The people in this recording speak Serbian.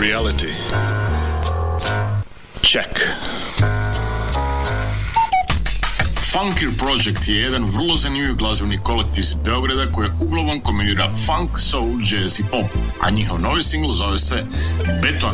reality. Check. Funkir Project je jedan vrlo zanimljiv glazbeni kolektiv iz Beograda koji uglavnom kombinira funk, soul, jazz i pop, a njihov novi singl zove se Beton.